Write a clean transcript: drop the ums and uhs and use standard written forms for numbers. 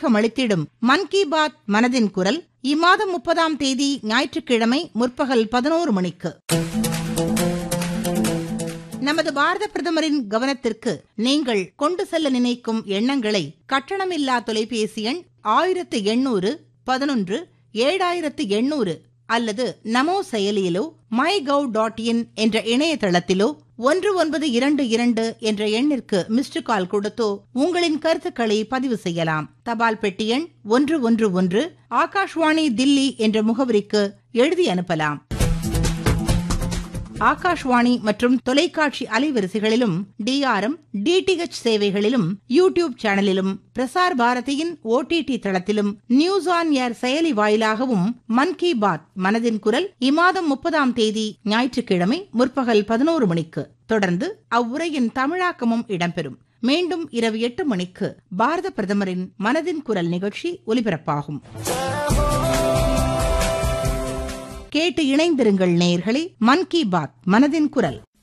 உத்வேகம் அளித்திடும் மன் கி பாத் மனதின் குரல் இம்மாதம் 30ஆம் தேதி ஞாயிற்றுக்கிழமை முற்பகல் 11 மணிக்கு. நமது பாரத பிரதமரின் கவனத்திற்கு நீங்கள் கொண்டு செல்ல நினைக்கும் எண்ணங்களை கட்டணமில்லா தொலைபேசி எண் 1811-7800 அல்லது நமோ செயலியிலோ mygov.in என்ற இணையதளத்திலோ 1922 என்ற எண்ணிற்கு மிஸ்டு கால் கொடுத்தோ உங்களின் கருத்துக்களை பதிவு செய்யலாம். தபால் பெட்டி எண் 111 ஆகாஷ்வாணி தில்லி என்ற முகவரிக்கு எழுதி அனுப்பலாம். ஆகாஷ்வாணி மற்றும் தொலைக்காட்சி அலைவரிசைகளிலும் DRM, DTH சேவைகளிலும் யூடியூப் சேனலிலும் பிரசார் பாரதியின் OTT தளத்திலும் நியூஸ் ஆன் ஏர் செயலி வாயிலாகவும் மன் கி பாத் மனதின் குரல் இம்மாதம் 30ஆம் தேதி ஞாயிற்றுக்கிழமை முற்பகல் 11 மணிக்கு தொடர்ந்து அவ்வுரையின் தமிழாக்கமும் இடம்பெறும். மீண்டும் இரவு 8 மணிக்கு பாரத பிரதமரின் மனதின் குரல் நிகழ்ச்சி ஒலிபரப்பாகும். கேட்டு இணைந்திருங்கள் நேயர்களே. மன் கி பாத் மனதின் குரல்.